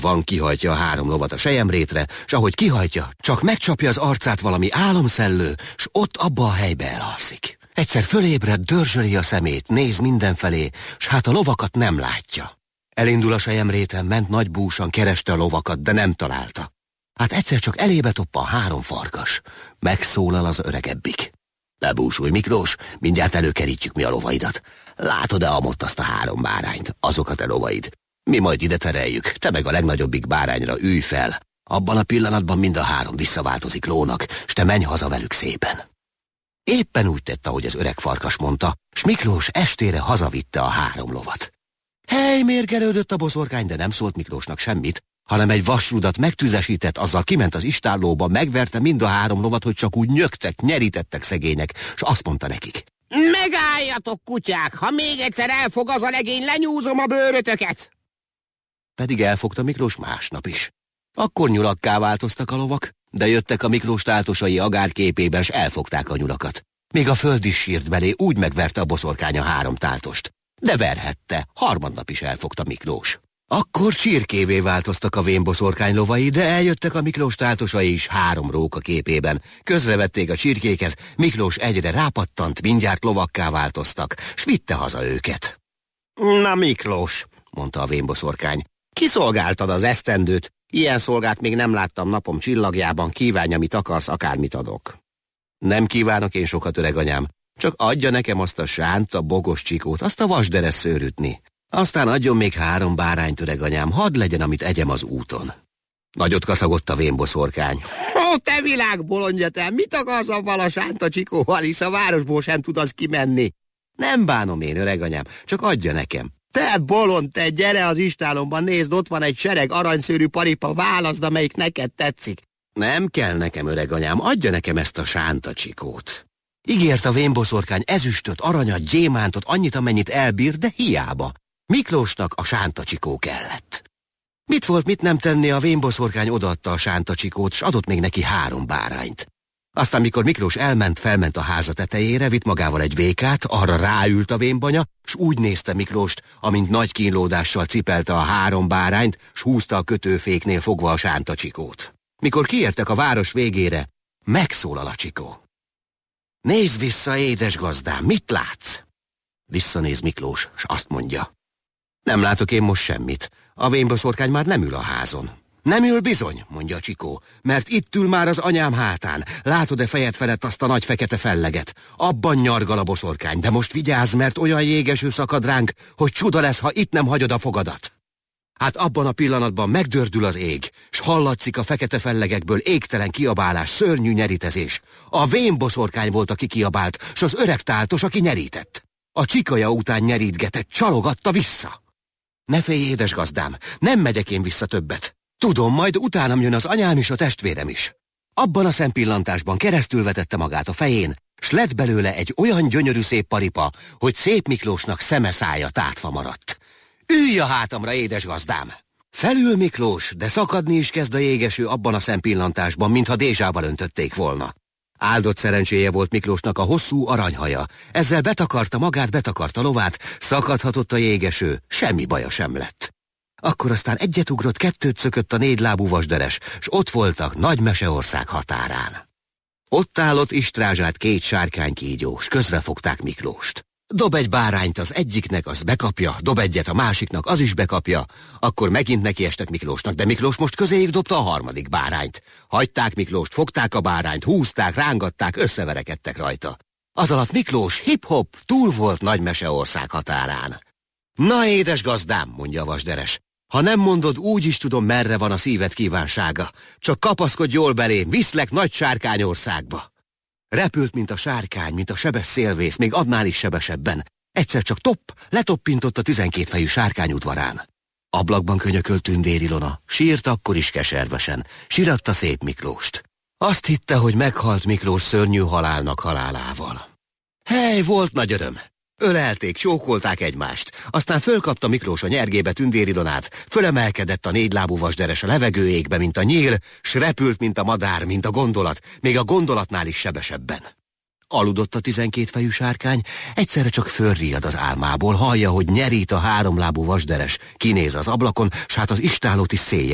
van, kihajtja a 3 lovat a selyemrétre, s ahogy kihajtja, csak megcsapja az arcát valami álomszellő, s ott abba a helybe elalszik. Egyszer fölébred, dörzsöli a szemét, néz mindenfelé, s hát a lovakat nem látja. Elindul a selyemréten, ment nagy búsan, kereste a lovakat, de nem találta. Hát egyszer csak elébe toppa a 3 farkas. Megszólal az öregebbik. Lebúsulj, Miklós, mindjárt előkerítjük mi a lovaidat. Látod-e amott azt a 3 bárányt, azokat a lovaid? Mi majd ide tereljük, te meg a legnagyobbik bárányra ülj fel. Abban a pillanatban mind a 3 visszaváltozik lónak, s te menj haza velük szépen. Éppen úgy tett, ahogy az öreg farkas mondta, s Miklós estére hazavitte a 3 lovat. Hely, mérgelődött a boszorkány, de nem szólt Miklósnak semmit, hanem egy vasrudat megtüzesített, azzal kiment az istállóba, megverte mind a 3 lovat, hogy csak úgy nyögtek, nyerítettek szegények, s azt mondta nekik. Megálljatok, kutyák, ha még egyszer elfog az a legény, lenyúzom a bőrötöket! Pedig elfogta Miklós másnap is. Akkor nyulakká változtak a lovak, de jöttek a Miklós táltosai agárképében, s elfogták a nyulakat. Még a föld is sírt belé, úgy megverte a boszorkány a 3 táltost. De verhette, harmadnap is elfogta Miklós. Akkor csirkévé változtak a vénboszorkány lovai, de eljöttek a Miklós táltosai is 3 róka képében. Közrevették a csirkéket, Miklós egyre rápattant, mindjárt lovakká változtak, s vitte haza őket. Na, Miklós, mondta a vénboszorkány, kiszolgáltad az esztendőt, ilyen szolgát még nem láttam napom csillagjában, kívánj, amit akarsz, akármit adok. Nem kívánok én sokat, öreganyám, csak adja nekem azt a sánt, a bogos csikót, azt a vasderes szőrütni. Aztán adjon még 3 bárányt, öreganyám, hadd legyen, amit egyem az úton. Nagyot kacagott a vénboszorkány. Ó, te világ bolondja, te, mit akarsz avval a sánta csikóval, hisz a városból sem tud az kimenni? Nem bánom én, öreganyám, csak adja nekem. Te bolond, te, gyere az istálomban, nézd, ott van egy sereg aranyszőrű paripa, válaszd, amelyik neked tetszik. Nem kell nekem, öreganyám, adja nekem ezt a sánta csikót. Ígért a vénboszorkány ezüstöt, aranyat, gyémántot, annyit, amennyit elbír, de hiába. Miklósnak a sántacsikó kellett. Mit volt, mit nem tenni, a vénboszorkány odaadta a sántacsikót, s adott még neki 3 bárányt. Aztán, mikor Miklós felment a háza tetejére, vitt magával egy vékát, arra ráült a vénbanya, s úgy nézte Miklóst, amint nagy kínlódással cipelte a 3 bárányt, s húzta a kötőféknél fogva a sántacsikót. Mikor kiértek a város végére, megszólal a csikó. Nézd vissza, édes gazdám, mit látsz? Visszanéz Miklós, s azt mondja. Nem látok én most semmit. A vénboszorkány már nem ül a házon. Nem ül bizony, mondja a csikó, mert itt ül már az anyám hátán. Látod-e fejed felett azt a nagy fekete felleget? Abban nyargal a boszorkány, de most vigyázz, mert olyan jégeső szakad ránk, hogy csuda lesz, ha itt nem hagyod a fogadat. Hát abban a pillanatban megdördül az ég, s hallatszik a fekete fellegekből égtelen kiabálás, szörnyű nyerítezés. A vénboszorkány volt, aki kiabált, s az öreg táltos, aki nyerített. A csikaja után nyerítgetett, csalogatta vissza. Ne félj, édes gazdám, nem megyek én vissza többet. Tudom, majd utánam jön az anyám is, a testvérem is. Abban a szempillantásban keresztül vetette magát a fején, s lett belőle egy olyan gyönyörű szép paripa, hogy Szép Miklósnak szeme szája tátva maradt. Ülj a hátamra, édes gazdám! Felül Miklós, de szakadni is kezd a jégeső abban a szempillantásban, mintha dézsával öntötték volna. Áldott szerencséje volt Miklósnak a hosszú aranyhaja. Ezzel betakarta magát, betakarta lovát, szakadhatott a jégeső, semmi baja sem lett. Akkor aztán egyet ugrott, 2 szökött a 4 lábú vasderes, s ott voltak Nagy Meseország határán. Ott állott istrázsát 2 sárkánykígyó, s közrefogták Miklóst. Dob egy bárányt az egyiknek, az bekapja, dob egyet a másiknak, az is bekapja. Akkor megint nekiestek Miklósnak, de Miklós most közéjük dobta a 3. bárányt. Hagyták Miklóst, fogták a bárányt, húzták, rángatták, összeverekedtek rajta. Az alatt Miklós hip-hop túl volt Nagy Meseország határán. Na, édes gazdám, mondja a vasderes, ha nem mondod, úgy is tudom, merre van a szíved kívánsága. Csak kapaszkodj jól belém, viszlek Nagy Sárkányországba. Repült, mint a sárkány, mint a sebes szélvész, még annál is sebesebben. Egyszer csak letoppintott a 12 fejű sárkány udvarán. Ablakban könyökölt Tündér Ilona, sírt akkor is keservesen, síratta Szép Miklóst. Azt hitte, hogy meghalt Miklós szörnyű halálnak halálával. Hely, volt nagy öröm! Ölelték, csókolták egymást, aztán fölkapta Miklós a nyergébe Tündér Ilonát, fölemelkedett a 4 lábú vasderes a levegő égbe, mint a nyíl, s repült, mint a madár, mint a gondolat, még a gondolatnál is sebesebben. Aludott a 12 fejű sárkány, egyszerre csak fölriad az álmából, hallja, hogy nyerít a 3 lábú vasderes, kinéz az ablakon, s hát az istálót is széjjel